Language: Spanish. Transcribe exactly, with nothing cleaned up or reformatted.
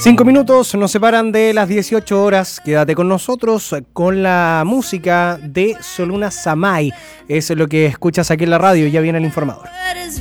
Cinco minutos nos separan de las dieciocho horas. Quédate con nosotros con la música de Soluna Samay. Es lo que escuchas aquí en la radio. Ya viene el informador.